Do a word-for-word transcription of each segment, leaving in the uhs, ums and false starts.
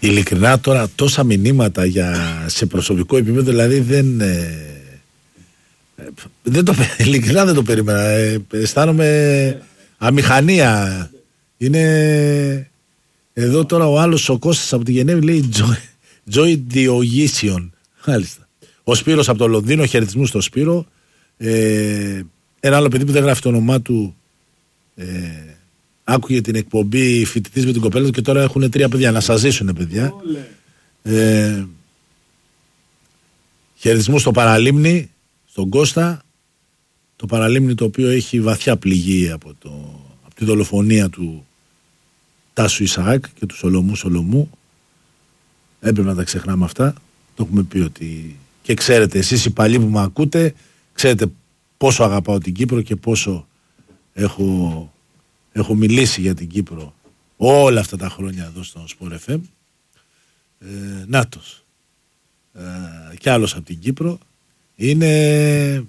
Ειλικρινά τώρα τόσα μηνύματα για, σε προσωπικό επίπεδο, δηλαδή δεν. Ε, δεν το, ειλικρινά δεν το περίμενα. Ε, αισθάνομαι αμηχανία. Είναι. Εδώ τώρα ο άλλος ο Κώστας από τη Γενέβη λέει Joy Diogesian. Μάλιστα. Ο Σπύρος από το Λονδίνο, χαιρετισμού στο Σπύρο. Ε, ένα άλλο παιδί που δεν γράφει το όνομά του. Ε, άκουγε την εκπομπή φοιτητής με την κοπέλα του και τώρα έχουν τρία παιδιά. Να σας ζήσουν, παιδιά. Ε, χαιρετισμού στο Παραλίμνη, στον Κώστα. Το Παραλίμνη το οποίο έχει βαθιά πληγή από, το, από τη δολοφονία του Τάσου Ισαάκ και του Σολομού Σολομού. Έπρεπε να τα ξεχνάμε αυτά. Το έχουμε πει ότι. Και ξέρετε, εσείς οι παλιοί που με ακούτε, ξέρετε πόσο αγαπάω την Κύπρο και πόσο έχω, έχω μιλήσει για την Κύπρο όλα αυτά τα χρόνια εδώ στο Sport εφ εμ. Ε, Νάτος. Ε, κι άλλος από την Κύπρο. Είναι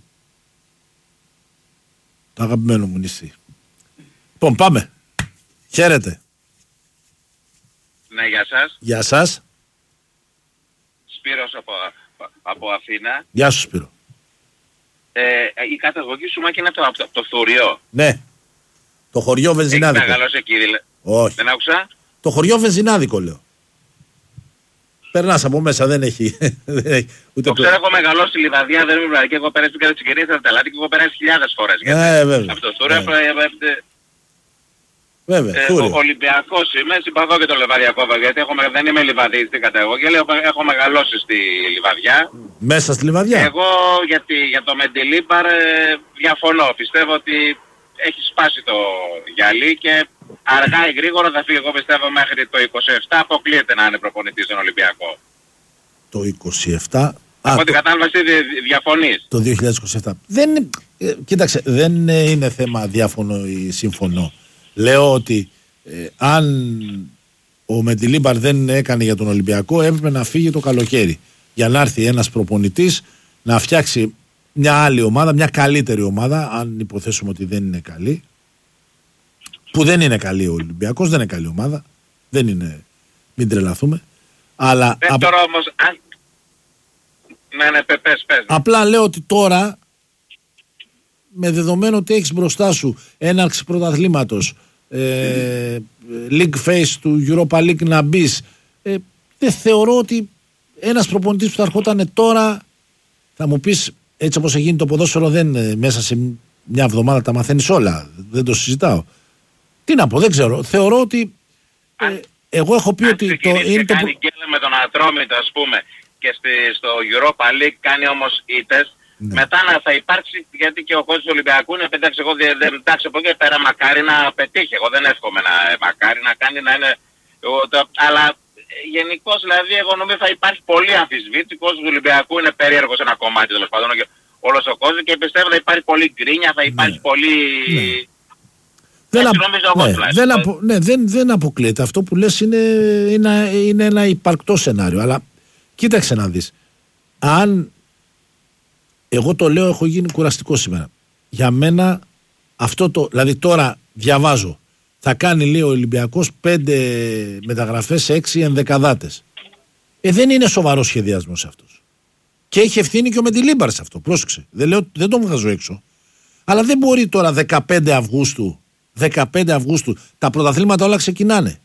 το αγαπημένο μου νησί. Λοιπόν, πάμε. Χαίρετε. Ναι, γεια σας. Γεια σας. Σπύρος από, από Αθήνα. Γεια σου, Σπύρο. Ε, η καταγωγή σου Μάκη είναι από το, από το Θουριό. Ναι. Το χωριό Βενζινάδικο. Έχει μεγαλώσει εκεί δηλαδή. Όχι. Δεν άκουσα. Το χωριό Βενζινάδικο λέω. Περνάς από μέσα, δεν έχει. Δεν έχει ούτε το ξέρω, έχω μεγαλώσει στη Λιβαδιά, δεν είμαι και εγώ πέρασες και τις κυρίες Αρτελάτη και εγώ πέρασες χιλιάδες φορές. Ε, βέβαια. Από το Θουριό. Βέβαια, ε, ο Ολυμπιακός είμαι, συμπαθώ και το Λιβαδιακό, γιατί έχω, δεν είμαι Λιβαδί στην καταγωγή, λέω, έχω μεγαλώσει στη Λιβαδιά. Μέσα στη Λιβαδιά. Εγώ γιατί, για το Μεντιλίμπαρ ε, διαφωνώ. Πιστεύω ότι έχει σπάσει το γυαλί και αργά ή γρήγορα θα φύγει. Εγώ πιστεύω μέχρι το είκοσι επτά αποκλείεται να είναι προπονητής στον Ολυμπιακό. Το είκοσι επτά. Από την κατάλβαση διαφωνείς. Το δύο χιλιάδες είκοσι επτά. Δεν, ε, κοίταξε, δεν είναι θέμα διάφωνο ή συμφωνώ. Λέω ότι ε, αν ο Μεντιλίμπαρ δεν έκανε για τον Ολυμπιακό, έπρεπε να φύγει το καλοκαίρι. Για να έρθει ένας προπονητής να φτιάξει μια άλλη ομάδα, μια καλύτερη ομάδα, αν υποθέσουμε ότι δεν είναι καλή. Που δεν είναι καλή ο Ολυμπιακός, δεν είναι καλή ομάδα. Δεν είναι, μην τρελαθούμε. Αλλά δεν τώρα όμως, αν... Ναι, ναι, πες, πες. Απλά λέω ότι τώρα, με δεδομένο ότι έχεις μπροστά σου έναρξη πρωταθλήματος, ε, League Phase του Europa League να μπεις, ε, δεν θεωρώ ότι ένας προπονητής που θα ερχόταν τώρα, θα μου πεις έτσι όπως έχει γίνει το ποδόσφαιρο, δεν μέσα σε μια εβδομάδα τα μαθαίνεις όλα, δεν το συζητάω. Τι να πω, δεν ξέρω, θεωρώ ότι ε, εγώ έχω πει αν ότι το είναι το... κάνει γκέλα με τον Ατρόμητο ας πούμε και στη, στο Europa League κάνει όμως ήττες. Ναι. Μετά να θα υπάρξει, γιατί και ο κόσμος του Ολυμπιακού είναι πεντάξει, εγώ δεν εντάξει από εκεί πέρα μακάρι να πετύχει, εγώ δεν εύχομαι να μακάρι να κάνει να είναι, εγώ, το, αλλά γενικώς δηλαδή εγώ νομίζω θα υπάρχει πολύ αμφισβήτηση, ο κόσμος του Ολυμπιακού είναι περίεργος ένα κομμάτι τέλος πάντων και όλος ο κόσμος και πιστεύω θα υπάρχει πολύ γκρίνια, θα υπάρχει ναι. πολύ... Ναι. Δεν, απο... ναι, δεν, απο... ναι, δεν, δεν αποκλείεται, αυτό που λες είναι, είναι, είναι ένα υπαρκτό σενάριο, αλλά κοίταξε να δεις, αν εγώ το λέω, έχω γίνει κουραστικό σήμερα. Για μένα αυτό το, δηλαδή τώρα διαβάζω, θα κάνει λέει ο Ολυμπιακός πέντε μεταγραφές σε έξι ενδεκαδάτες. Ε, δεν είναι σοβαρός σχεδιασμός αυτός. Και έχει ευθύνη και ο Μεντιλίμπαρ σε αυτό, πρόσεξε. Δεν, λέω, δεν τον βγάζω έξω. Αλλά δεν μπορεί τώρα δεκαπέντε Αυγούστου, δεκαπέντε Αυγούστου, τα πρωταθλήματα όλα ξεκινάνε.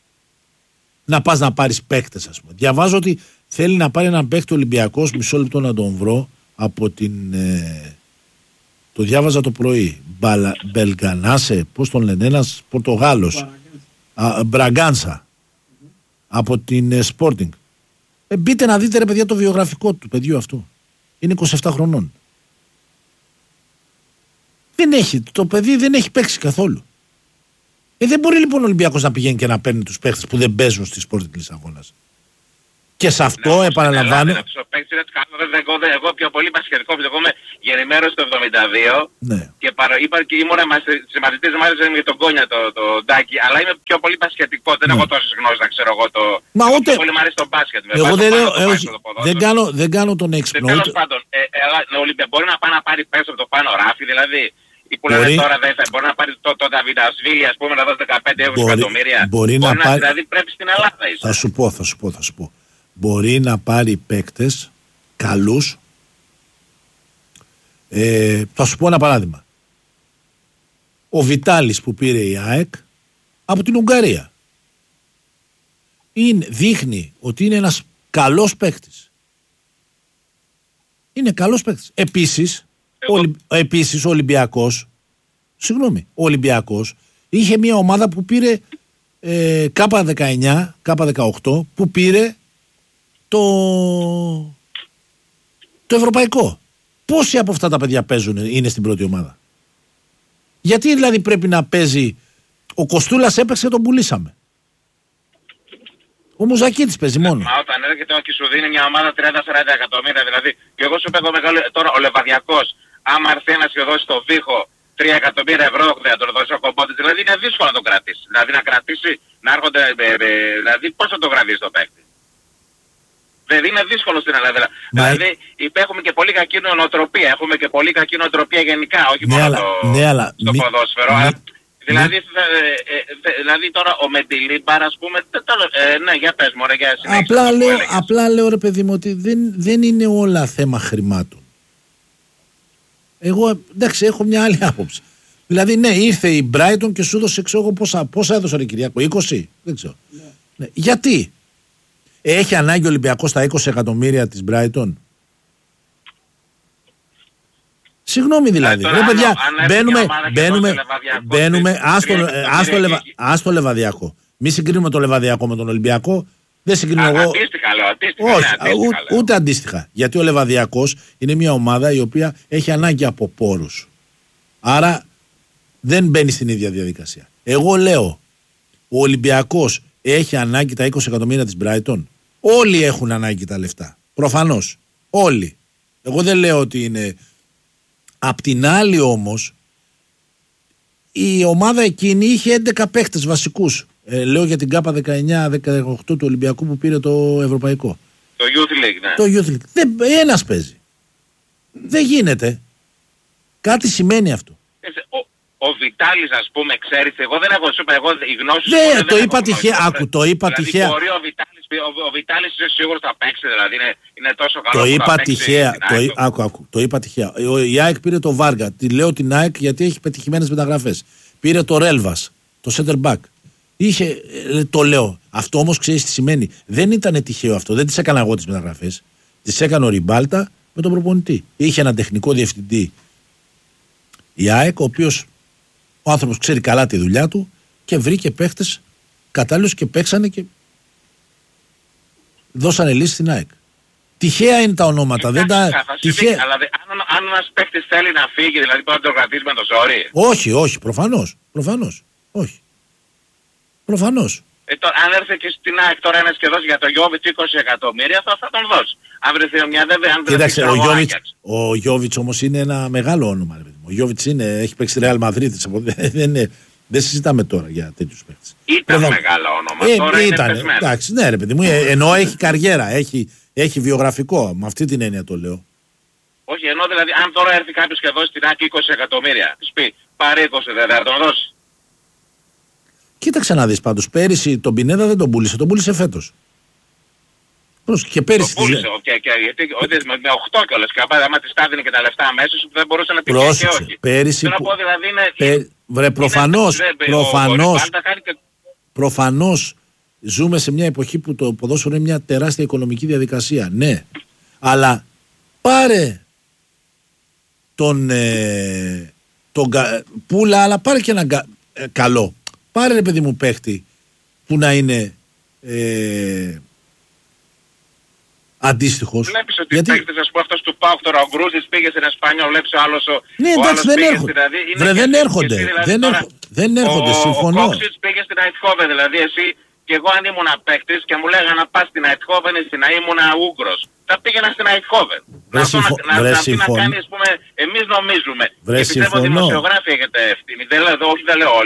Να πας να πάρεις παίκτες ας πούμε. Διαβάζω ότι θέλει να πάρει έναν παίκτη Ολυμπιακός, μισό λεπτό να τον βρω, από την... Ε, το διάβαζα το πρωί. Μπαλα, Μπελγκανάσε, πώς τον λένε, ένας Πορτογάλος. Μπραγκάνσα. Mm-hmm. Από την ε, Sporting. Ε, μπείτε να δείτε ρε παιδιά το βιογραφικό του παιδιού αυτού. Είναι είκοσι επτά χρονών. Δεν έχει, το παιδί δεν έχει παίξει καθόλου. Ε, δεν μπορεί λοιπόν ο Ολυμπιακός να πηγαίνει και να παίρνει τους παίχτες που δεν παίζουν στη Sporting Λισαβόνας. Και σε αυτό ναι, επαναλαμβάνω. Ναι, εγώ, εγώ πιο πολύ πασχετικό, εγώ είμαι γεννημένος το εβδομήντα δύο ναι. και, παρα, είπα, και ήμουν συμμαθητής μάλιστα με τον Κόνια το, το Ντάκι, αλλά είμαι πιο πολύ πασχετικό, δεν ναι. έχω τόσες γνώσεις να ξέρω εγώ το... Μα ούτε... Πιο πολύ μ' αρέσει το μπάσκετ. Εγώ δεν, λέω, ε, δεν, κάνω, δεν κάνω τον έξυπνο. Τέλος πάντων, ε, ε, ε, μπορεί να πάει να πάρει πέσω από το πάνω ράφι, δηλαδή Εκεί που λένε τώρα δεν θα μπορεί να πάρει το, το Δαβιδασβίλη, ας πούμε, να δώσει δεκαπέντε εκατομμύρια. Μπορεί, μπορεί να πάρει. Δηλαδή πρέπει στην Ελλάδα ίσως. Θα σου πω, θα σου πω, θα σου πω. Μπορεί να πάρει παίκτες καλούς. Ε, θα σου πω ένα παράδειγμα. Ο Βιτάλης που πήρε η ΑΕΚ από την Ουγγαρία είναι, δείχνει ότι είναι ένας καλός παίκτης. Είναι καλός παίκτης. Επίσης, Εγώ... ο, επίσης ο Ολυμπιακός, συγγνώμη, ο Ολυμπιακός είχε μια ομάδα που πήρε ε, Κάπα δεκαεννιά, Κάπα δεκαοκτώ που πήρε το, το ευρωπαϊκό. Πόσοι από αυτά τα παιδιά παίζουν, είναι στην πρώτη ομάδα? Γιατί δηλαδή πρέπει να παίζει? Ο Κοστούλας έπαιξε, τον πουλήσαμε. Ο Μουζακίτης παίζει μόνο. Μα όταν έρχεται και σου δίνει μια ομάδα τριάντα σαράντα εκατομμύρια, δηλαδή, και εγώ σου παίζω μεγάλο, τώρα ο Λεβαδιακός, άμα έρθει ένας και δώσει το Βίχο τρία εκατομμύρια ευρώ, θα τον δώσει ο Κομπότης, δηλαδή είναι δύσκολο να τον κρατήσει. Δηλαδή να κρατήσει, να έρχονται, ε, ε, δηλαδή πώς θα τον κρατήσει το παίκτη? Δηλαδή είναι δύσκολο στην Ελλάδα. Μα... Δηλαδή έχουμε και πολύ κακή νοοτροπία, έχουμε και πολύ κακή νοοτροπία γενικά, όχι ναι, μόνο αλλά, το, ναι, αλλά, στο μη... ποδόσφαιρο. Ναι. Δηλαδή, ναι. ε, ε, δηλαδή τώρα ο Μεντιλίμπαρ, ας πούμε, ε, ναι, για πες μου, ρε, για συνέχεια. Απλά, λέω, απλά λέω ρε παιδί μου ότι δεν, δεν είναι όλα θέμα χρημάτων. Εγώ, εντάξει, έχω μια άλλη άποψη. Δηλαδή, ναι, ήρθε η Brighton και σου έδωσε, ξέρω εγώ, πόσα, πόσα έδωσε ρε Κυριάκο, είκοσι, δεν ξέρω. Ναι. Ναι. Γιατί? Έχει ανάγκη ο Ολυμπιακός στα είκοσι εκατομμύρια της Brighton? Συγγνώμη δηλαδή. Ρε παιδιά, μπαίνουμε, μπαίνουμε, μπαίνουμε, ας το Λεβαδιακό. Μη συγκρίνουμε το Λεβαδιακό με τον Ολυμπιακό. Δεν συγκρίνω εγώ. Αντίστοιχα λέω, αντίστοιχα. Όχι, ούτε αντίστοιχα. Γιατί ο Λεβαδιακός είναι μια ομάδα η οποία έχει ανάγκη από πόρους. Άρα δεν μπαίνει στην ίδια διαδικασία. Εγώ λέω, ο Ολυμπιακός έχει ανάγκη τα είκοσι εκατομμύρια της Brighton. Όλοι έχουν ανάγκη τα λεφτά. Προφανώς. Όλοι. Εγώ δεν λέω ότι είναι... Απ' την άλλη όμως, η ομάδα εκείνη είχε έντεκα παίχτες βασικούς. Ε, λέω για την Κάπα δεκαεννιά δεκαοκτώ του Ολυμπιακού που πήρε το ευρωπαϊκό. Το Youth League, ναι. Το Youth League. Δεν, ένας παίζει. Δεν γίνεται. Κάτι σημαίνει αυτό. Ο, ο Βιτάλης, ας πούμε, ξέρεις, εγώ δεν έχω σούπερ, εγώ η γνώση δεν, δεν το είπα τυχαία. Άκου, το είπα δηλαδή, τυχαία. Μπορεί ο Βιτάλης, ο, ο Βιτάλης σίγουρα θα παίξει, δηλαδή είναι, είναι τόσο καλό. Το είπα θα τυχαία. Το, άκου, άκου, το είπα τυχαία. Ο, η ΑΕΚ πήρε το Βάργα. Τη λέω την ΑΕΚ γιατί έχει πετυχημένες μεταγραφές. Πήρε το Ρέλβας, το center back. Είχε, το λέω. Αυτό όμως ξέρεις τι σημαίνει. Δεν ήταν τυχαίο αυτό. Δεν τις έκανα εγώ τις μεταγραφές. Τις έκανε ο Ριμπάλτα με τον προπονητή. Είχε έναν τεχνικό διευθυντή η ΑΕΚ, ο οποίος ο άνθρωπος ξέρει καλά τη δουλειά του και βρήκε παίχτες κατάλληλους και παίξανε και δώσανε λύση στην ΑΕΚ. Τυχαία είναι τα ονόματα. Δεν τα... Τυχαία... Αλλά δε, αν, αν ένας παίχτης θέλει να φύγει, δηλαδή πρέπει να τον κρατήσει με το ζόρι. Όχι, όχι, προφανώς. Προφανώς. Όχι. Προφανώς. Ε, το, αν έρθει και στην ΑΕΚ τώρα ένας και δώσει για το Γιώβιτς είκοσι εκατομμύρια, θα, θα τον δώσει. Αν βρεθεί μια δε, αν κοίταξε, ο Γιώβιτς, ο Γιώβιτς όμως είναι ένα μεγάλο όνομα. Ρε. Ο Γιώβιτς είναι, έχει παίξει Real Madrid. Δεν, δεν συζητάμε τώρα για τέτοιους παίκτες. Ήταν Προφα... μεγάλο όνομα. Ε, τώρα ήταν, είναι πεσμένο. Εντάξει, ναι ρε παιδί μου, ενώ έχει καριέρα, έχει, έχει βιογραφικό. Με αυτή την έννοια το λέω. Όχι, ενώ δηλαδή αν τώρα έρθει κάποιος και δώσει την ΑΕΚ είκοσι εκατομμύρια, της πει πάρε είκοσι, δεν θα τον δώσει. Κοίταξε να δεις πάντως, πέρυσι τον Πινέδα δεν τον πούλησε, τον πούλησε φέτος. Και πέρυσι... Το πούλησε, και, και, γιατί με, με οκτώ κιόλας, και άμα της τα δίνει και τα λεφτά αμέσως, δεν μπορούσε να πει και όχι. Πέρυσι... Που... Πω, δηλαδή είναι... Πέ... Βρε, προφανώς, είναι... προφανώς, ο, ο, και... προφανώς ζούμε σε μια εποχή που το ποδόσφαιρο είναι μια τεράστια οικονομική διαδικασία, ναι. Αλλά πάρε τον, ε, τον πούλα, αλλά πάρε και ένα ε, καλό. Πάρε ρε παιδί μου παίχτη που να είναι ε, αντίστοιχος. Βλέπεις ότι γιατί... παίχτες, ας πούμε, αυτός του ΠΑΟΚ τώρα, ο Γκρούζης πήγε στην Εσπάνια, βλέπεις ο άλλος ο... Ναι, εντάξει, δεν έρχονται. Δηλαδή, Βρε, δεν έρχονται. Δηλαδή, δεν, τώρα, έρχονται. δεν έρχονται, ο, συμφωνώ. Ο Κόξιτς πήγε στην Αιτχόβεν, δηλαδή εσύ και εγώ αν ήμουν παίχτης και μου λέγανε να πας στην Αιτχόβεν ή στην να ήμουν Ούγκρος, θα πήγαινα στην Αιτχόβεν. Βρε, να, συμφω... να, βρε, να, συμφωνώ. να κάνει, ας πούμε, εμείς νομίζουμε. Βρε, και πιστεύω ότι οι δημοσιογράφοι έχετε ευθύνη. Δεν λέω, όχι δεν λέω όλοι.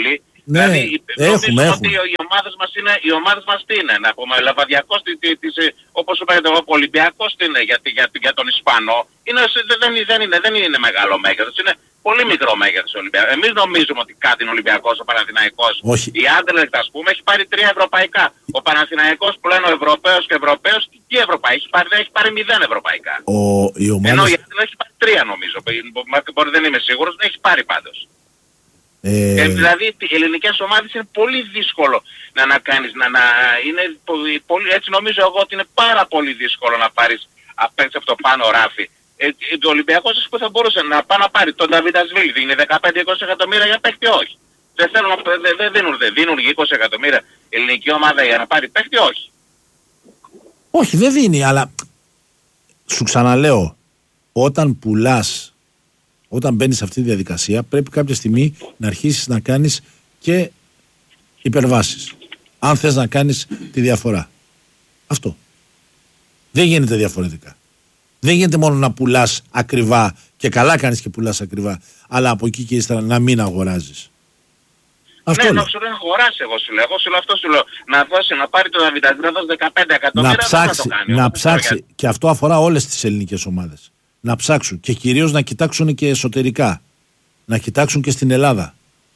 Ναι, δηλαδή, έχουμε, έχουμε. Ότι οι ομάδες μας είναι, οι ομάδες μας τι είναι, να πούμε, Λαβαδιακός, όπως σου είπατε εγώ, Ολυμπιακός τι είναι, γιατί, για, για τον Ισπανό, είναι, δεν, δεν, είναι, δεν είναι μεγάλο μέγεθος, είναι πολύ μικρό μέγεθος ο Ολυμπιακός. Εμείς νομίζουμε ότι κάτι είναι Ολυμπιακός, ο Παναθηναϊκός. Όχι. Η Άντερλεχτ, ας πούμε, έχει πάρει τρία ευρωπαϊκά. Ο Παναθηναϊκός που λένε ο Ευρωπαίος και Ευρωπαίος, τι Ευρωπαϊκή, έχει πάρει, έχει πάρει μηδέν ευρωπαϊκά. Ο, η ομάδες... Ενώ η Άντερλεχτ έχει πάρει τρία νομίζω, μπορεί δεν είμαι σίγουρος, έχει πάρει πάντως. Ε... Ε, δηλαδή οι ελληνικές ομάδες είναι πολύ δύσκολο να, να κάνεις, να, να είναι πολύ, έτσι νομίζω εγώ ότι είναι πάρα πολύ δύσκολο να πάρεις απ' έξω από το πάνω ράφι. Ε, το Ολυμπιακός που θα μπορούσε να πάει να πάρει τον Νταβιντασβίλη, δίνει δεκαπέντε είκοσι εκατομμύρια για παίκτη, όχι. Δεν θέλουν, δεν δε δίνουν, δεν δίνουν είκοσι εκατομμύρια ελληνική ομάδα για να πάρει παίκτη, όχι. Όχι, δεν δίνει, αλλά σου ξαναλέω, όταν πουλάς, όταν μπαίνεις σε αυτή τη διαδικασία, πρέπει κάποια στιγμή να αρχίσεις να κάνεις και υπερβάσεις. Αν θες να κάνεις τη διαφορά. Αυτό. Δεν γίνεται διαφορετικά. Δεν γίνεται μόνο να πουλάς ακριβά και καλά κάνεις και πουλάς ακριβά, αλλά από εκεί και ύστερα να μην αγοράζεις. Αυτό ναι, λέω. να σου λέω αγοράσει εγώ σου λέω. Εγώ σου λέω αυτό σου λέω. Να δώσει, να πάρει το Νταβιντασβίλη, να δώσει δεκαπέντε εκατομμύρια. Να ψάξει, να, το κάνει, να ψάξει για... και αυτό αφορά όλες τις ελληνικές ομάδες. Να ψάξουν και κυρίως να κοιτάξουν και εσωτερικά. Να κοιτάξουν και στην Ελλάδα.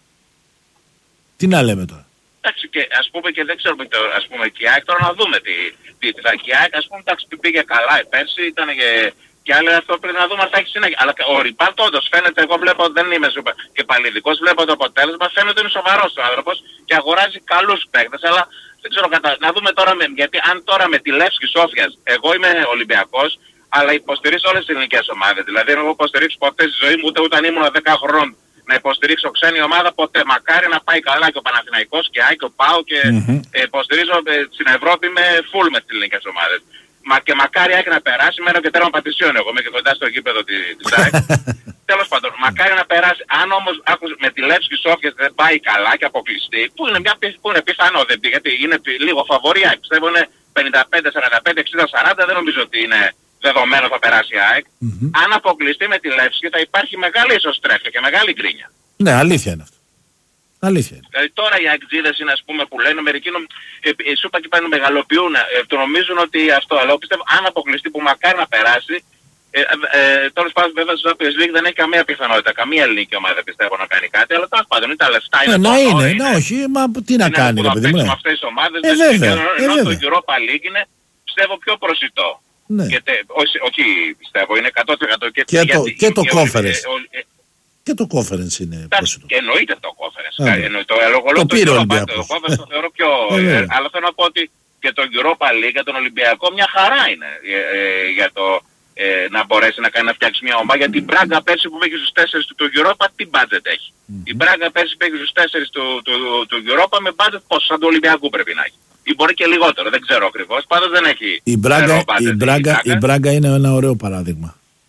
Τι να λέμε τώρα. Εντάξει, και ας πούμε και δεν ξέρουμε το, ας πούμε και η ΑΕΚ τώρα να δούμε τι, τι, τι θα και η ΑΕΚ, ας πούμε εντάξει πήγε καλά πέρσι, ήταν και, και άλλοι αυτό πρέπει να δούμε αν θα έχει συνέχεια. Αλλά ο Ριμπάλτ όντως φαίνεται, εγώ βλέπω δεν είμαι σούπερ και παλιδικός, βλέπω το αποτέλεσμα, φαίνεται ότι είναι σοβαρός ο άνθρωπος και αγοράζει καλούς παίκτες, αλλά δεν ξέρω κατά, να δούμε τώρα με, γιατί αν τώρα με τη Λεύσκη Σόφιας, εγώ είμαι Ολυμπιακός, αλλά υποστηρίζω όλες τις ελληνικές ομάδες, δηλαδή δεν έχω υποστηρίξει ποτέ στη ζωή μου, ούτε όταν ήμουν δέκα χρόνων να υποστηρίξω ξένη ομάδα ποτέ. Μακάρι να πάει καλά και ο Παναθηναϊκός και ΑΕΚ και ο ΠΑΟ και mm-hmm. ε, υποστηρίζω ε, στην Ευρώπη με full με τις ελληνικές ομάδες. Μα και μακάρι ΑΕΚ να περάσει, μένω και τέρμα πατησιών εγώ, είμαι και κοντά στο γήπεδο της ΑΕΚ. Τέλος πάντων, μακάρι να περάσει. Αν όμως άκους, με τη Λεύσκη Σόφιας δεν πάει καλά και αποκλειστεί, που είναι, μια, που είναι πιθανό, δεν, γιατί είναι λίγο φαβορία, πιστεύω είναι πενήντα πέντε σαράντα πέντε εξήντα σαράντα, δεν νομίζω ότι είναι δεδομένο θα περάσει η ΑΕΚ. Mm-hmm. Αν αποκλειστεί με τη Λεύσκη θα υπάρχει μεγάλη ισοστρέφεια και μεγάλη γκρίνια. Ναι, αλήθεια είναι αυτό. Αλήθεια είναι. Δηλαδή τώρα οι αεκτζίδες είναι ας πούμε που λένε, μερικοί νομ... ε, ε, σου είπα και πάνε μεγαλοποιούν, ε, το νομίζουν ότι αυτό, αλλά πιστεύω αν αποκλειστεί που μακάρι να περάσει, ε, ε, ε, τέλος πάντων βέβαια στο Champions League δεν έχει καμία πιθανότητα, καμία ελληνική ομάδα πιστεύω να κάνει κάτι, αλλά τέλος πάντων είναι τα λεφτά, είναι ε, το να είναι, είναι, να όχι, μα τι να κάνει ρε παιδί μου. Με αυτές τις ομάδες, ε, βέβαια, ενώ ε, το Europa League είναι πιστεύω πιο προσιτό. Ναι. Και τε, όχι, όχι πιστεύω, είναι εκατό τοις εκατό και, και, γιατί, το, και το και, conference. Ε, ε, ε, και το conference είναι πρόσιτο. Και εννοείται το conference. Yeah. Εννοεί, το, εγώ, το, το πήρε ο Ολυμπιακός. Το conference το θεωρώ πιο... ε, αλλά θέλω να πω ότι και το Europa League για τον Ολυμπιακό μια χαρά είναι ε, ε, για το ε, να μπορέσει να κάνει να φτιάξει μια ομάδα. Γιατί η Μπράγκα πέρσι που πήγε στους τέσσερις του, του Europa τι budget έχει. Mm-hmm. Η Μπράγκα πέρσι πήγε στους τέσσερις του, του, του, του Europa με budget πόσο σαν του Ολυμπιακού πρέπει να έχει. Ή μπορεί και λιγότερο, δεν ξέρω ακριβώς. Πάντως δεν έχει. Η Μπράγκα, η Μπράγκα, η Μπράγκα είναι ένα ωραίο παράδειγμα.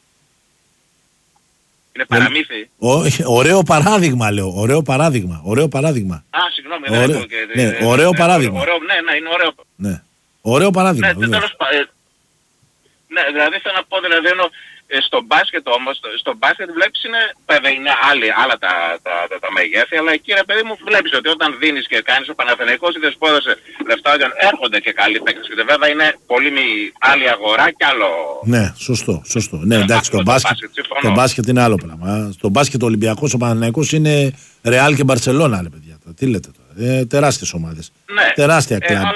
Είναι παραμύθι. Όχι, ωραίο παράδειγμα λέω. Ωραίο παράδειγμα. Ωραίο παράδειγμα. Α, συγγνώμη. Ωραίο, ναι, και, ναι, ναι, ωραίο ναι, παράδειγμα. Ωραίο, ναι, ναι, είναι ωραίο. Ναι. Ωραίο παράδειγμα. Ναι, τέλος, ε, ναι, δηλαδή θέλω να πω, δηλαδή ενώ, ε, στο μπάσκετ όμως, στο μπάσκετ βλέπεις είναι, βέβαια είναι άλλοι, άλλα τα, τα, τα, τα μεγέθη, αλλά εκεί ρε παιδί μου βλέπεις ότι όταν δίνεις και κάνεις ο Παναθηναϊκός είδες που έδωσε λεφτά, έρχονται και καλοί παίκτες και βέβαια είναι πολύ μη, άλλη αγορά και άλλο... Ναι, σωστό, σωστό. Ναι, εντάξει, το μπάσκετ, το μπάσκετ είναι άλλο πράγμα. Στο μπάσκετ ο Ολυμπιακός, ο Παναθηναϊκός είναι Ρεάλ και Μπαρσελόνα, ρε παιδιά. Τι λέτε τώρα, ε, τεράστιες ομάδες. Ναι, τεράστια ε, κλαμπ. αλλά...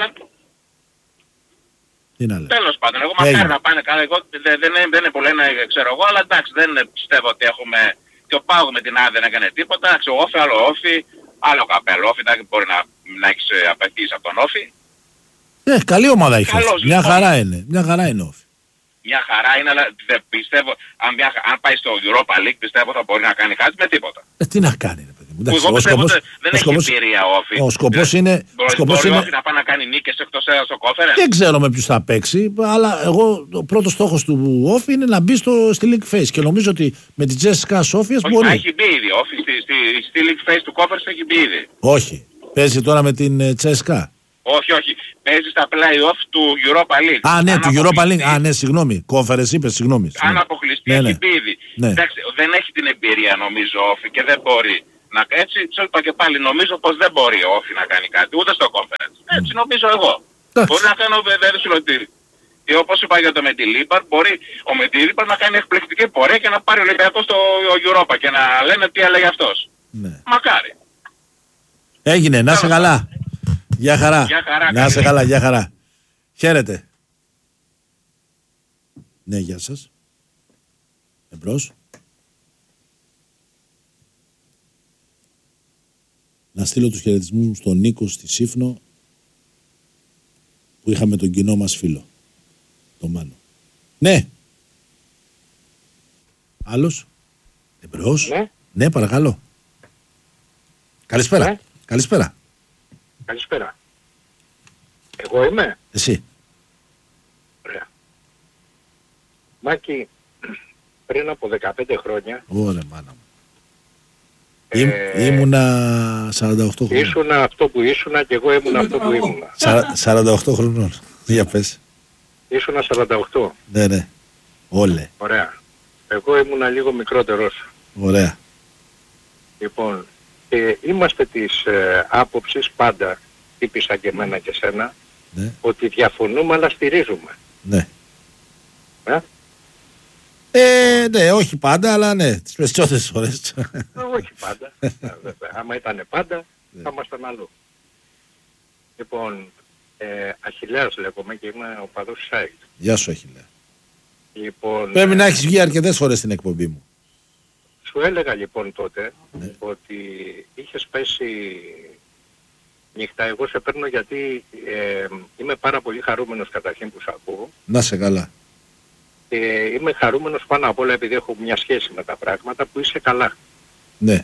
Τέλος πάντων, εγώ μακάρι να πάνε καλά. Εγώ δεν, δεν, είναι, δεν είναι που λένε, ξέρω εγώ, αλλά εντάξει, δεν πιστεύω ότι έχουμε. Και ο Πάγου με την άδεια δεν έκανε τίποτα. Εντάξει, ο Όφη, άλλο Όφη, άλλο καπέλο. Όφη, εντάξει, μπορεί να, να έχει απαιτήσει από τον Όφη. Ναι, καλή ομάδα έχει. Καλώς, μια λοιπόν. χαρά είναι. Μια χαρά είναι Όφη. Μια χαρά είναι, αλλά δεν πιστεύω, αν, μια, αν πάει στο Europa League, πιστεύω θα μπορεί να κάνει κάτι με τίποτα. Ε, τι να κάνει, ρε παιδί μου. Εντάξει, εγώ πιστεύω ότι δεν έχει εμπειρία ο Όφη. Ο σκοπός είναι... Μπορεί, σκοπός μπορεί είναι... Όφη να πάει να κάνει νίκες εκτός έδρας στο conference. Δεν ξέρω με ποιους θα παίξει, αλλά εγώ ο πρώτος στόχος του Όφη είναι να μπει στο, στη League Phase και νομίζω ότι με την Τζέσικα Σόφιας μπορεί. Έχει μπει ήδη, Όφη στη, στη, στη League Phase του conference έχει μπει ήδη. Όχι, παίζει τώρα με την Τσέσικα. Όχι, όχι. Παίζει στα play-off του Europa League. Α, ναι, αν του Europa League. Α, ναι, συγγνώμη. Conference είπε, συγγνώμη. Αν αποκλειστεί, ναι, ναι. έχει πει ήδη. Ναι. Εντάξει, δεν έχει την εμπειρία νομίζω όφη και δεν μπορεί Να, έτσι, το είπα και πάλι, νομίζω πως δεν μπορεί ο Όφη να κάνει κάτι, ούτε στο conference. Έτσι νομίζω εγώ. Μπορεί να κάνει ο Βεβέρης Λωτήρη. Ή όπως είπα για το Μετιλίπαρ, μπορεί ο Μετιλίπαρ να κάνει εκπληκτική πορεία και να πάρει ο Ολυμπιακός στο Europa και να λένε τι έλεγε αυτός. Ναι. Μακάρι. Έγινε, να σε καλά. Γεια χαρά. Γεια χαρά. Να σε καλά, γεια χαρά. Χαίρετε. Ναι, γεια σας. Εμπρός. Να στείλω τους χαιρετισμούς μου στον Νίκο στη Σύφνο που είχαμε τον κοινό μας φίλο. Το Μάνο. Ναι. Άλλος. Εμπρός. Ναι. Ναι, παρακαλώ. Καλησπέρα. Ναι. Καλησπέρα. Καλησπέρα. Εγώ είμαι. Εσύ. Ωραία. Μάκη, πριν από δεκαπέντε χρόνια... Ωραία, μάνα μου. Ε, ήμουνα σαράντα οκτώ χρόνια. Ήσουνα αυτό που ήσουνα και εγώ ήμουνα αυτό που ήμουνα. σαράντα οκτώ χρονών. Για πες. Ήσουνα σαράντα οκτώ. Ναι, ναι. Όλε. Ωραία. Εγώ ήμουνα λίγο μικρότερος. Ωραία. Λοιπόν, ε, είμαστε της ε, άποψης πάντα, τύπησα και εμένα και σένα, ναι. Ότι διαφωνούμε αλλά στηρίζουμε. Ναι. Ε? Ε, ναι, όχι πάντα, αλλά ναι, τις περισσότερες φορές. Όχι πάντα. ε, Άμα ήταν πάντα, ναι. Θα ήμασταν αλλού. Λοιπόν, ε, Αχιλλέας λέγομαι και είμαι ο παδός της ΑΕΚ. Γεια σου, Αχιλλέα. Λοιπόν, πρέπει να έχεις βγει αρκετές φορές στην εκπομπή μου. Σου έλεγα λοιπόν τότε, ναι. Ότι είχες πέσει νύχτα. Εγώ σε παίρνω γιατί ε, είμαι πάρα πολύ χαρούμενος καταρχήν που σ' ακούω. Να σε καλά. Και είμαι χαρούμενος πάνω απ' όλα επειδή έχω μια σχέση με τα πράγματα που είσαι καλά. Ναι.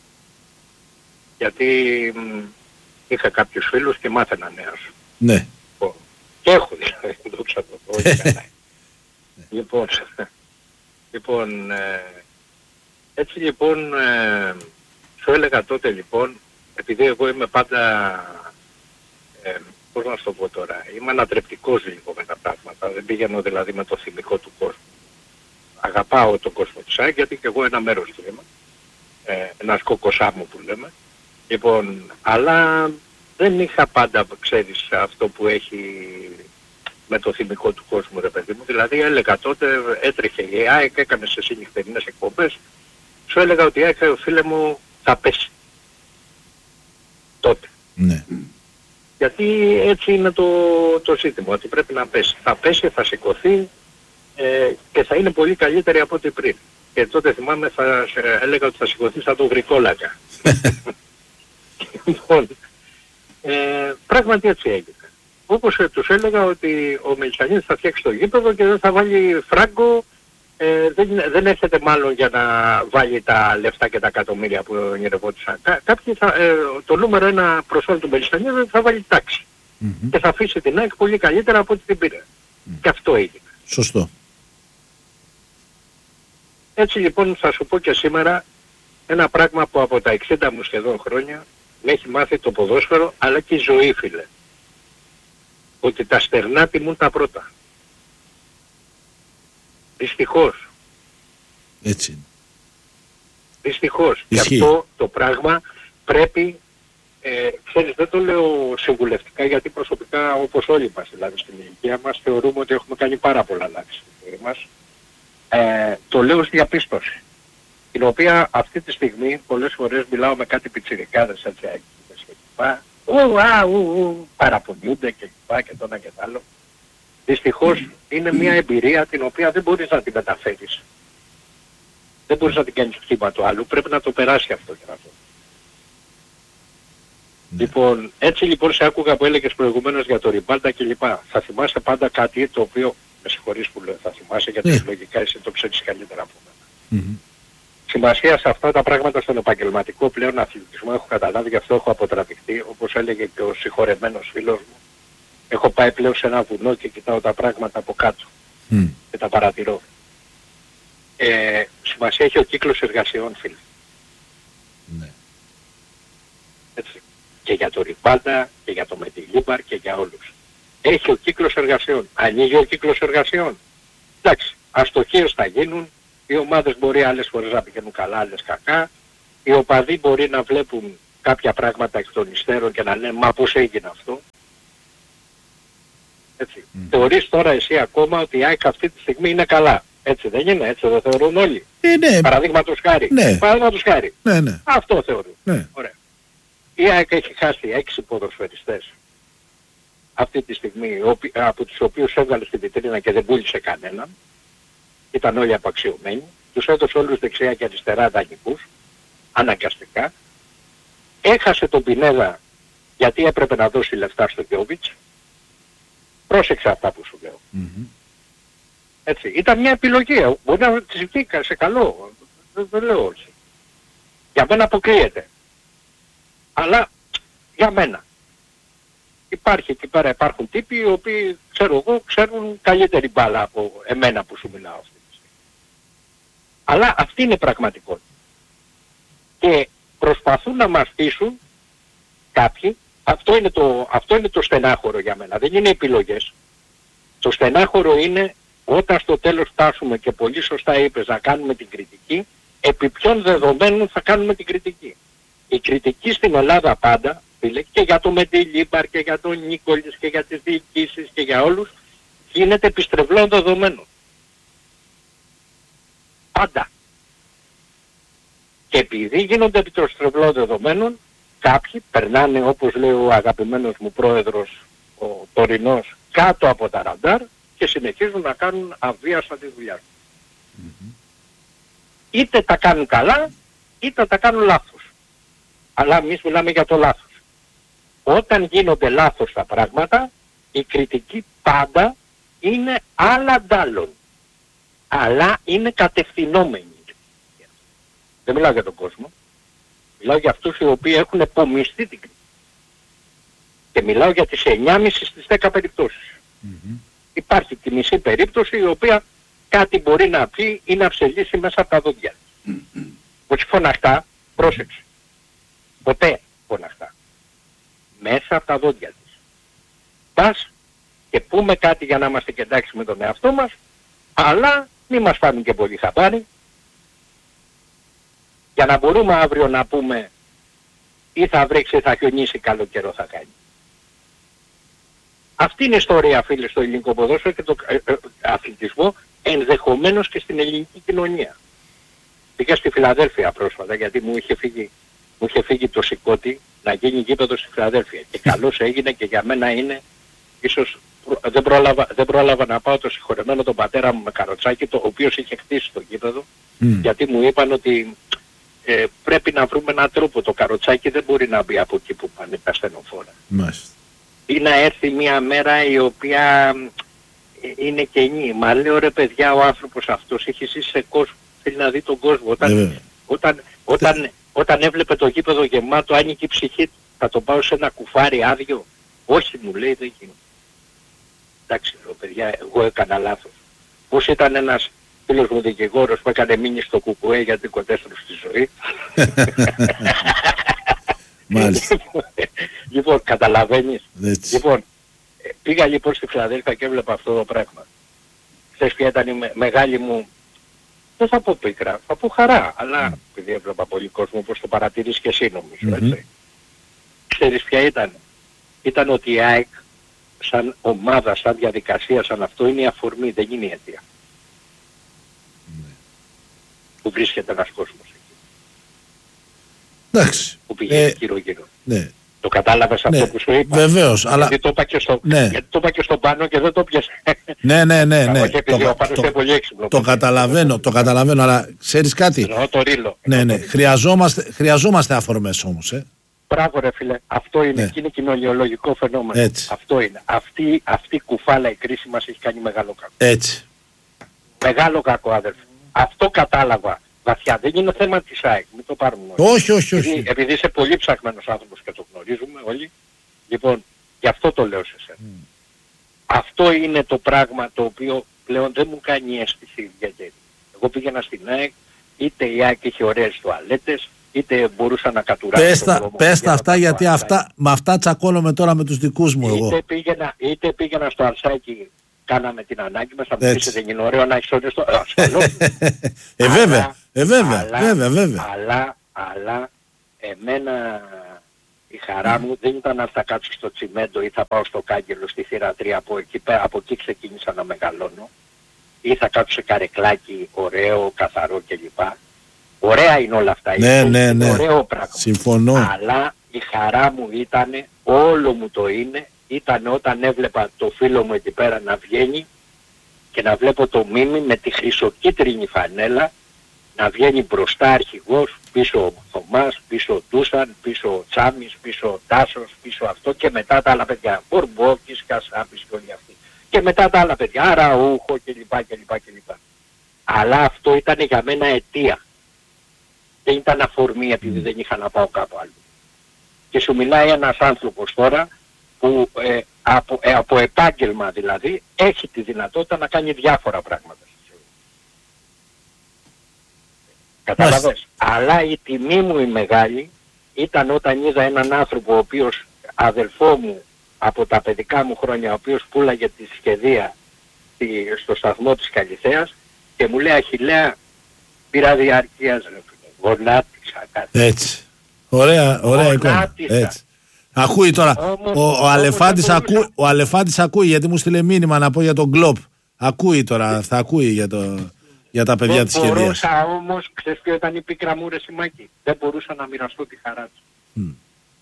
Γιατί μ, είχα κάποιους φίλους και μάθαινα νέα σου. Ναι. Λοιπόν, και έχω δηλαδή, δόξα τω Θεώ, όχι καλά. Λοιπόν, λοιπόν ε, έτσι λοιπόν ε, σου έλεγα τότε λοιπόν, επειδή εγώ είμαι πάντα, ε, πώς να σου το πω τώρα, είμαι ανατρεπτικός λίγο με τα πράγματα, δεν πηγαίνω δηλαδή με το θυμικό του κόσμου. Αγαπάω τον κόσμο της ΑΕΚ γιατί και εγώ ένα μέρος του είμαι, ε, ένας κόκκοσά μου που λέμε. Λοιπόν, αλλά δεν είχα πάντα, ξέρεις, αυτό που έχει με το θυμικό του κόσμου, ρε παιδί μου. Δηλαδή έλεγα τότε, έτρεχε η ΑΕΚ, έκανε σε εσύ νυχτερινές εκπομπές, σου έλεγα ότι η ΑΕΚ, φίλε μου, θα πέσει. Τότε. Ναι. Γιατί έτσι είναι το, το ζήτημα, ότι πρέπει να πέσει. Θα πέσει, θα σηκωθεί ε, και θα είναι πολύ καλύτερη από ό,τι πριν. Και τότε θυμάμαι, θα έλεγα ότι θα σηκωθεί σαν τον Γρικόλακα. Λοιπόν, ε, πράγματι έτσι έγινε. Όπως ε, τους έλεγα ότι ο Μελισσανίδης θα φτιάξει το γήπεδο και δεν θα βάλει φράγκο, ε, δεν, δεν έρχεται μάλλον για να βάλει τα λεφτά και τα εκατομμύρια που ονειρευόντουσαν. Κά, κάποιοι θα, ε, το νούμερο ένα προσώπη του Μελισσανίδη θα βάλει τάξη. Mm-hmm. Και θα αφήσει την ΑΕΚ πολύ καλύτερα από ό,τι την πήρε. Mm. Και αυτό έγινε. Σωστό. Έτσι λοιπόν θα σου πω και σήμερα ένα πράγμα που από τα εξήντα μου σχεδόν χρόνια με έχει μάθει το ποδόσφαιρο αλλά και η ζωή, φίλε. Ότι τα στερνά τιμούν τα πρώτα. Δυστυχώς. Έτσι είναι. Δυστυχώς. Και αυτό το πράγμα πρέπει, ε, ξέρεις, δεν το λέω συμβουλευτικά γιατί προσωπικά όπως όλοι μας δηλαδή στην ηλικία μας θεωρούμε ότι έχουμε κάνει πάρα πολλά λάθη στη ζωή μας. Ε, το λέω ως διαπίστωση. Την οποία αυτή τη στιγμή πολλές φορές μιλάω με κάτι πιτσιρικάδες έτσι και λοιπά. Ου, α, ου, ου, παραπονιούνται και λοιπά και το ένα και το άλλο. Δυστυχώς είναι μια εμπειρία την οποία δεν μπορείς να την μεταφέρεις. Δεν μπορείς να την κάνεις χτύπημα του άλλου, πρέπει να το περάσει αυτό και αυτό. Mm. Λοιπόν, έτσι λοιπόν σε άκουγα που έλεγες προηγουμένως για το Ριμπάλτα και λοιπά. Θα θυμάσαι πάντα κάτι το οποίο, με συγχωρείς που λέω, θα θυμάσαι γιατί mm. λογικά εσύ το ξέρεις καλύτερα από μένα. Mm. Σημασία σε αυτά τα πράγματα στον επαγγελματικό πλέον αθλητισμό έχω καταλάβει, γι' αυτό έχω αποτραβηχτεί, όπως έλεγε και ο συγχωρεμένος φίλος μου. Έχω πάει πλέον σε ένα βουνό και κοιτάω τα πράγματα από κάτω mm. και τα παρατηρώ. Ε, σημασία έχει ο κύκλος εργασιών, φίλε. Ναι. Έτσι. Και για το Ριμπάλτα και για το Μετιλίπαρ και για όλους. Έχει ο κύκλος εργασιών. Ανοίγει ο κύκλος εργασιών. Εντάξει, αστοχίες θα γίνουν. Οι ομάδες μπορεί άλλες φορές να πηγαίνουν καλά, άλλες κακά. οι οπαδοί μπορεί να βλέπουν κάποια πράγματα εκ των υστέρων και να λένε μα πώς έγινε αυτό. Έτσι. Mm. Θεωρείς τώρα εσύ ακόμα ότι η ΑΕΚ αυτή τη στιγμή είναι καλά. Έτσι δεν είναι, έτσι δεν θεωρούν όλοι. Ε, ναι. Παραδείγματος χάρη. Ναι. Παραδείγματος χάρη. Ναι, ναι. Αυτό θεωρούν. Ναι. Ωραία. Η ΑΕΚ έχει χάσει έξι ποδοσφαιριστές αυτή τη στιγμή, από τους οποίους έβγαλε στη βιτρίνα και δεν πούλησε κανέναν. Ήταν όλοι απαξιωμένοι. Τους έδωσε όλους δεξιά και αριστερά δανεικούς, αναγκαστικά. Έχασε τον Πινέδα γιατί έπρεπε να δώσει λεφτά στο Γιόβιτς. Πρόσεξε αυτά που σου λέω. Mm-hmm. Έτσι. Ήταν μια επιλογή. Μπορεί να της βγήκα σε καλό. Δεν, δεν λέω όχι. Για μένα αποκλείεται. Αλλά για μένα. Υπάρχει εκεί πέρα, υπάρχουν τύποι οι οποίοι, ξέρω εγώ, ξέρουν καλύτερη μπάλα από εμένα που σου μιλάω αυτή τη στιγμή. Αλλά αυτή είναι πραγματικότητα. Και προσπαθούν να μας πείσουν κάποιοι, αυτό είναι, το, αυτό είναι το στενάχωρο για μένα, δεν είναι επιλογές. Το στενάχωρο είναι όταν στο τέλος φτάσουμε και πολύ σωστά είπες να κάνουμε την κριτική, επί ποιων δεδομένων θα κάνουμε την κριτική. Η κριτική στην Ελλάδα πάντα, φίλε, και για το Μεντιλίμπαρ και για τον Νίκολης και για τις διοικήσεις και για όλους, γίνεται επιστρεβλών δεδομένων. Πάντα. Και επειδή γίνονται επιστρεβλών δεδομένων, κάποιοι περνάνε, όπως λέει ο αγαπημένος μου πρόεδρος, ο τωρινός, κάτω από τα ραντάρ και συνεχίζουν να κάνουν αβίαστα τη δουλειά τους. Mm-hmm. Είτε τα κάνουν καλά, είτε τα κάνουν λάθος. Αλλά εμείς μιλάμε για το λάθος. Όταν γίνονται λάθος τα πράγματα, η κριτική πάντα είναι άλλα ντάλλον. Αλλά είναι κατευθυνόμενη. Δεν μιλάω για τον κόσμο. Μιλάω για αυτούς οι οποίοι έχουν επομιστεί την κριτική. Και μιλάω για τις εννιά κόμμα πέντε στις δέκα περιπτώσεις. Mm-hmm. Υπάρχει τη μισή περίπτωση η οποία κάτι μπορεί να πει ή να ψελίσει μέσα από τα δόντια. Mm-hmm. Όχι φωναχτά, πρόσεξε. Ποτέ φωναχτά. Μέσα από τα δόντια της. Πας και πούμε κάτι για να είμαστε και εντάξει με τον εαυτό μας, αλλά μην μας φάνουν και πολύ χαμπάρι, για να μπορούμε αύριο να πούμε ή θα βρέξει, θα χιονίσει, καλό καιρό θα κάνει. Αυτή είναι η ιστορία, φίλοι, στο ελληνικό ποδόσφαιρο και το ε, ε, αθλητισμό, ενδεχομένως και στην ελληνική κοινωνία. Πήγα στη Φιλαδέλφια πρόσφατα γιατί μου είχε φύγει, μου είχε φύγει το σηκώτη να γίνει γήπεδο στη Φιλαδέλφια. Και καλώς έγινε και για μένα είναι, ίσως δεν πρόλαβα, δεν πρόλαβα να πάω το συγχωρεμένο τον πατέρα μου με καροτσάκι, το οποίος είχε χτίσει το γήπεδο, mm. γιατί μου είπαν ότι ε, πρέπει να βρούμε έναν τρόπο. Το καροτσάκι δεν μπορεί να μπει από εκεί που πάνε τα στενοφόρα. Μάλιστα. Ή να έρθει μια μέρα η οποία είναι κενή. Μα λέω ρε παιδιά, ο άνθρωπος αυτός έχει ζήσει σε κόσμο. Θέλει να δει τον κόσμο. Όταν, yeah. όταν, όταν, όταν έβλεπε το γήπεδο γεμάτο, άνοιγε η ψυχή του. Θα τον πάω σε ένα κουφάρι άδειο. Όχι, μου λέει, δεν γίνεται. Εντάξει, λέω παιδιά, εγώ έκανα λάθος. Πώς ήταν ένας φίλος μου δικηγόρος που έκανε μείνει στο κουκουέ γιατί κοντέστρωσε στη ζωή. Μάλιστα. Λοιπόν, καταλαβαίνεις. Έτσι. Λοιπόν, πήγα λοιπόν στη Φιλαδέλφια και έβλεπα αυτό το πράγμα. Χθες ποια ήταν η με, μεγάλη μου, δεν θα πω πίκρα, θα πω χαρά, αλλά mm. επειδή έβλεπα πολύ κόσμο, όπως το παρατηρείς και εσύ νομίζω, mm-hmm. έτσι. Ξέρεις ποια ήταν. Ήταν ότι η ΑΕΚ σαν ομάδα, σαν διαδικασία, σαν αυτό είναι η αφορμή, δεν είναι η αιτία. Mm. Που βρίσκεται ένας κόσμος εκεί. Εντάξει. Που πηγαίνει ε, γύρω-γύρω. Ναι. Το κατάλαβες ναι, αυτό που σου είπα. Βεβαίως, αλλά... Γιατί το είπα και στο, ναι. γιατί το είπα και στο πάνω και δεν το πιάσε. Ναι, ναι, ναι. ναι. το, το, το, πολύ έξυπνο, το καταλαβαίνω, το καταλαβαίνω, αλλά ξέρεις κάτι. Εννοώ το ρίλο. Ναι, ναι. Χρειαζόμαστε, χρειαζόμαστε αφορμές όμως, ε. Μπράβο ρε φίλε, αυτό είναι, ναι. Και είναι κοινωνιολογικό φαινόμενο. Έτσι. Αυτό είναι. Αυτή, αυτή η κουφάλα, η κρίση μας έχει κάνει μεγάλο κακό. Έτσι. Μεγάλο κακό, αδερφέ. Αυτό κατάλαβα βαθιά. Δεν είναι θέμα της ΑΕΚ, μην το πάρουμε όλοι. Όχι, όχι, όχι. Επειδή, επειδή είσαι πολύ ψαχμένος άνθρωπος και το γνωρίζουμε όλοι, λοιπόν, γι' αυτό το λέω σε εσένα. Mm. Αυτό είναι το πράγμα το οποίο πλέον δεν μου κάνει αίσθηση ιδιαίτερη. Εγώ πήγαινα στην ΑΕΚ, είτε η ΑΕΚ είχε ωραίες τουαλέτες, είτε μπορούσα να κατουράσω. Πες τα, πες τα αυτά γιατί αυτά, με αυτά τσακώνομαι τώρα με τους δικούς μου εγώ. Είτε πήγαινα, είτε πήγαινα στο Αρσάκι, κάναμε την ανάγκη μας, θα μου πεις δεν είναι ωραίο να έχεις όλες το ασφαλώς. Ε βέβαια, ε βέβαια, αλλά, βέβαια, βέβαια. Αλλά Αλλά εμένα η χαρά μου δεν ήταν να θα κάτσω στο τσιμέντο ή θα πάω στο κάγκελο στη θύρα τρία, από εκεί, από εκεί ξεκίνησα να μεγαλώνω, ή θα κάτσω σε καρεκλάκι ωραίο, καθαρό κλπ. Ωραία είναι όλα αυτά, ναι, είναι ναι, ναι. ωραίο πράγμα. Συμφωνώ. Αλλά η χαρά μου ήταν, όλο μου το είναι, ήταν όταν έβλεπα το φίλο μου εκεί πέρα να βγαίνει και να βλέπω το Μίμη με τη χρυσοκίτρινη φανέλα να βγαίνει μπροστά αρχηγός, πίσω ο Θωμάς, πίσω ο Ντούσαν, πίσω ο Τσάμις, πίσω ο Τάσος, πίσω αυτό και μετά τα άλλα παιδιά. Μπορμπόκης, Κασάπης και όλοι αυτοί. Και μετά τα άλλα παιδιά, Αραούχο κλπ. κλπ, κλπ. Αλλά αυτό ήταν για μένα αιτία. Δεν ήταν αφορμή επειδή δεν είχα να πάω κάπου άλλο. Και σου μιλάει ένας άνθρωπος τώρα που ε, από, ε, από επάγγελμα δηλαδή έχει τη δυνατότητα να κάνει διάφορα πράγματα. Κατάλαβες. Αλλά η τιμή μου η μεγάλη ήταν όταν είδα έναν άνθρωπο ο οποίος, αδελφό μου από τα παιδικά μου χρόνια, ο οποίος πουλάγε τη σχεδία στη, στο σταθμό της Καλυθέας και μου λέει Αχιλλέα, πήρα διαρκείας ρε φίλε, γονάτισα κάτι. Έτσι. Ωραία, ωραία εικόνα. Έτσι. Ακούει τώρα. Όμως, ο, ο, Αλεφάντης ακού, ο Αλεφάντης ακούει γιατί μου στείλε μήνυμα να πω για τον Γκλόπ. Ακούει τώρα, θα ακούει για, το, για τα παιδιά της σχεδίας. Μπορούσα όμως, ξέρεις ποιο ήταν η πίκρα μου ρε Σιμάκη, δεν μπορούσα να μοιραστώ τη χαρά του. Mm.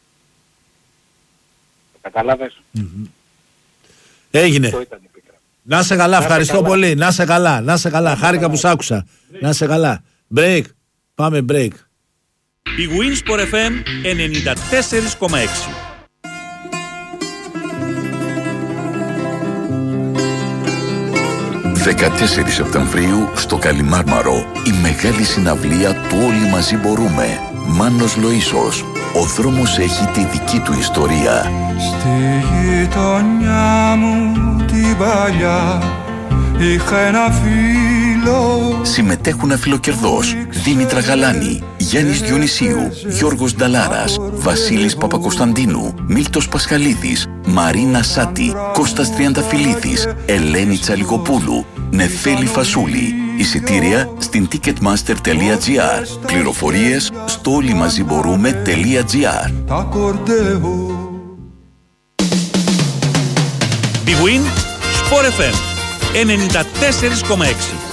Το καταλάβες. Mm-hmm. Έγινε. Να σε καλά, να ευχαριστώ καλά. πολύ. Να σε καλά, να σε καλά. Χάρηκα που σ' άκουσα. Να σε καλά. Break. Πάμε break. Η Winsport εφ εμ ενενήντα τέσσερα κόμμα έξι. δεκατέσσερις Σεπτεμβρίου στο Καλιμάρμαρο η μεγάλη συναυλία του Όλοι Μαζί Μπορούμε. Μάνος Λοΐσος. Ο δρόμος έχει τη δική του ιστορία. Στη γειτονιά μου την παλιά είχα ένα φίλο. Συμμετέχουν αφιλοκερδός Δήμητρα Γαλάνη, Γιάννης Διονυσίου, Γιώργος Νταλάρας, Βασίλης Παπακοσταντίνου, Μίλτος Πασχαλίδης, Μαρίνα Σάτη, Κώστας Τριανταφυλλίδης, Ελένη Τσαλικοπούλου, Νεφέλη Φασούλη. Εισιτήρια στην ticketmaster τελεία τζι άρ. Πληροφορίες στο όλοιμαζιμπορούμε τελεία τζι άρ. Big Win Sport εφ εμ ενενήντα τέσσερα κόμμα έξι.